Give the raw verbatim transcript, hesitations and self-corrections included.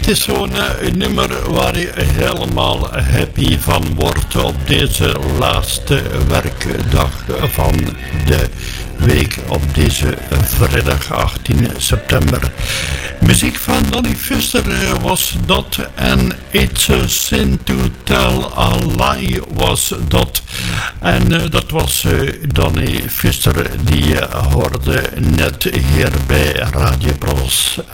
Het is zo'n uh, nummer waar je helemaal happy van wordt op deze laatste werkdag van de week op deze vrijdag achttien september. Muziek van Donny Fuster uh, was dat en It's a Sin to Tell a Lie was dat. En uh, dat was uh, Donny Fuster die uh, hoorde net hier bij Radio Bros